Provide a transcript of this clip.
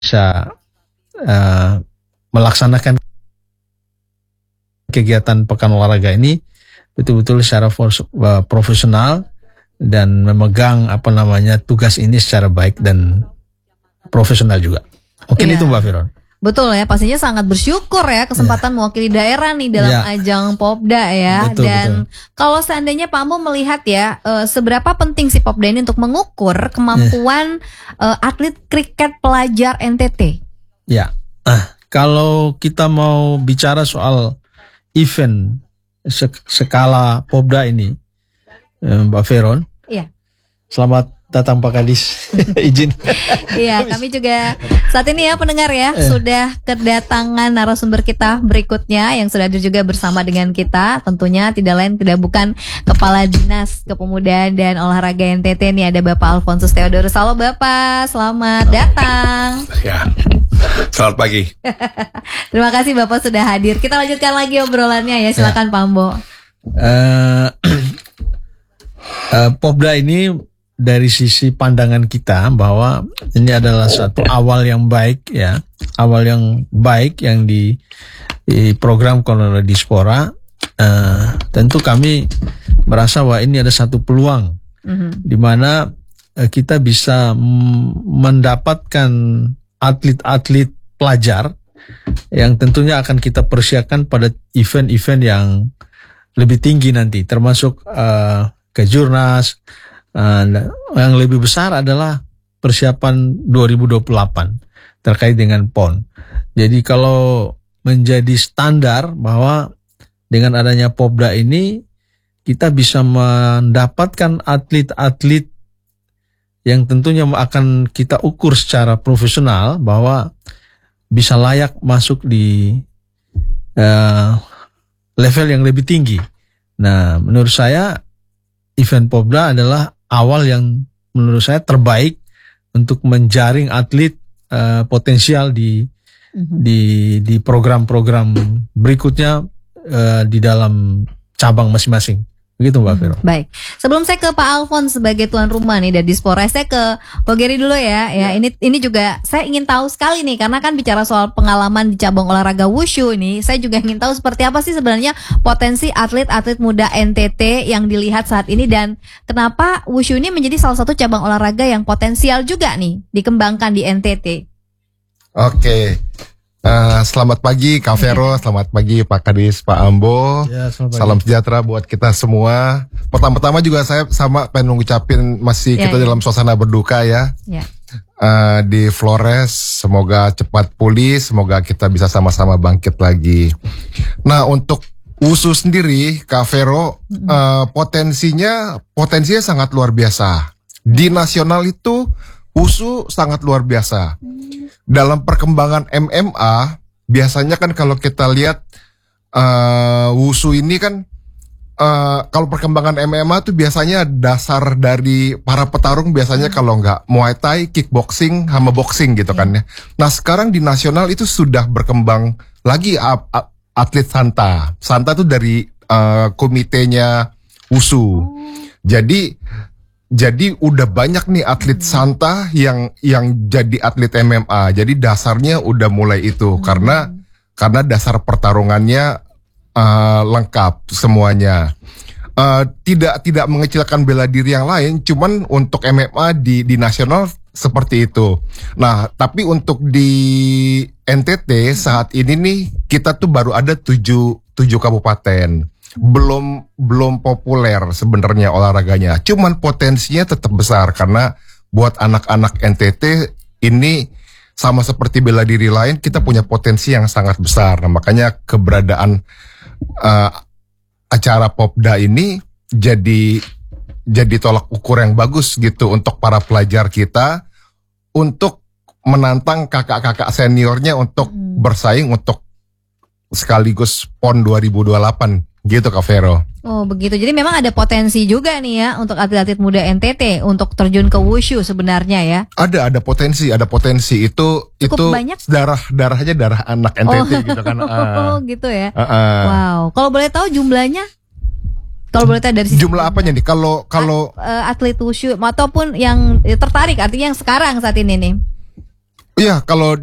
bisa melaksanakan kegiatan pekan olahraga ini betul-betul secara profesional dan memegang tugas ini secara baik dan profesional juga. Mungkin itu Mbak Veron. Betul ya, pastinya sangat bersyukur ya kesempatan mewakili daerah nih dalam ajang Popda ya. Betul. Kalau seandainya Pak Ambo melihat ya, seberapa penting si Popda ini untuk mengukur kemampuan atlet kriket pelajar NTT? Ya, kalau kita mau bicara soal event skala Popda ini, Mbak Veron. Iya. Selamat datang Pak Kadis. Izin. Iya, kami juga saat ini ya pendengar ya sudah kedatangan narasumber kita berikutnya yang sudah hadir juga bersama dengan kita. Tentunya tidak lain tidak bukan Kepala Dinas Kepemudaan dan Olahraga NTT nih, ada Bapak Alfonsus Theodorus. Halo Bapak, selamat datang. Ya, selamat pagi. Terima kasih Bapak sudah hadir. Kita lanjutkan lagi obrolannya ya, silakan Pak Ambo. Popda ini dari sisi pandangan kita bahwa ini adalah satu awal yang baik ya, awal yang baik yang di program oleh Dispora. Tentu kami merasa bahwa ini ada satu peluang di mana kita bisa mendapatkan atlet-atlet pelajar yang tentunya akan kita persiapkan pada event-event yang lebih tinggi nanti, termasuk Kejurnas. Yang lebih besar adalah persiapan 2028 terkait dengan PON. Jadi kalau menjadi standar bahwa dengan adanya Popda ini kita bisa mendapatkan atlet-atlet yang tentunya akan kita ukur secara profesional bahwa bisa layak masuk di level yang lebih tinggi. Nah, menurut saya event Popda adalah awal yang menurut saya terbaik untuk menjaring atlet potensial di program-program berikutnya di dalam cabang masing-masing. Begitu Mbak Vero. Baik. Sebelum saya ke Pak Alfons sebagai tuan rumah nih dari Dispora, saya ke Ko Geri dulu ya. Ini juga saya ingin tahu sekali nih, karena kan bicara soal pengalaman di cabang olahraga wushu ini, saya juga ingin tahu seperti apa sih sebenarnya potensi atlet-atlet muda NTT yang dilihat saat ini, dan kenapa wushu ini menjadi salah satu cabang olahraga yang potensial juga nih dikembangkan di NTT. Oke. Selamat pagi Kak Vero, selamat pagi Pak Kadis, Pak Ambo. Salam sejahtera buat kita semua. Pertama-tama juga saya pengen ngucapin masih kita dalam suasana berduka ya. Di Flores, semoga cepat pulih, semoga kita bisa sama-sama bangkit lagi. Nah, untuk wushu sendiri Kak Vero, potensinya sangat luar biasa. Di nasional itu wushu sangat luar biasa. Dalam perkembangan MMA, biasanya kan kalau kita lihat wushu ini kan kalau perkembangan MMA tuh biasanya dasar dari para petarung biasanya kalau nggak Muay Thai, kickboxing, sama boxing gitu kan ya. Nah sekarang di nasional itu sudah berkembang lagi atlet Santa. Santa tuh dari komitenya wushu. Jadi udah banyak nih atlet Santa yang jadi atlet MMA. Jadi dasarnya udah mulai itu karena dasar pertarungannya lengkap semuanya. Tidak mengecilkan bela diri yang lain, cuman untuk MMA di nasional seperti itu. Nah, tapi untuk di NTT saat ini nih kita tuh baru ada 7 kabupaten. Belum populer sebenarnya olahraganya, cuman potensinya tetap besar karena buat anak-anak NTT ini sama seperti bela diri lain, kita punya potensi yang sangat besar. Nah, makanya keberadaan acara Popda ini jadi tolak ukur yang bagus gitu untuk para pelajar kita untuk menantang kakak-kakak seniornya untuk bersaing untuk sekaligus PON 2028. Gitu Kak Vero. Oh begitu, jadi memang ada potensi juga nih ya untuk atlet-atlet muda NTT untuk terjun ke wushu sebenarnya ya. Ada potensi itu banyak? darahnya darah anak NTT gitu kan. Oh gitu ya. Wow, kalau boleh tahu jumlahnya? Kalau boleh tahu dari sisi jumlah apanya nih? Kalau atlet wushu ataupun yang tertarik, artinya yang sekarang saat ini nih. Iya, kalau